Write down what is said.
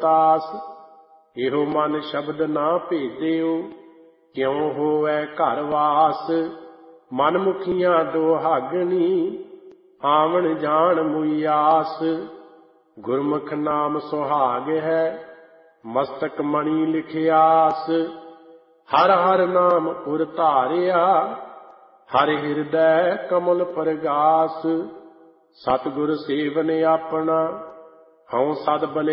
ਅਵਤਾਸ। ਇਹੋ ਮਨ ਸ਼ਬਦ ਨਾ ਭੇਦਿਓ, ਕਿਉ ਹੋਵੈ ਘਰ ਵਾਸ। ਮਨ ਮੁਖੀਆਂ ਦੁਹਾਗਣੀ, ਆਵਣ ਜਾਣ ਮੁਈ ਆਸ। ਗੁਰਮੁਖ ਨਾਮ ਸੁਹਾਗ ਹੈ, ਮਸਤਕ ਮਣੀ ਲਿਖਿਆਸ। ਹਰ ਹਰ ਨਾਮ ਉਰ ਧਾਰਿਆ, ਹਰ ਹਿਰਦੈ ਕਮਲ ਪਰਗਾਸ। ਸਤਿਗੁਰ ਸੇਵਨ ਆਪਣਾ, ਹਉ ਸਦ ਬਲਿ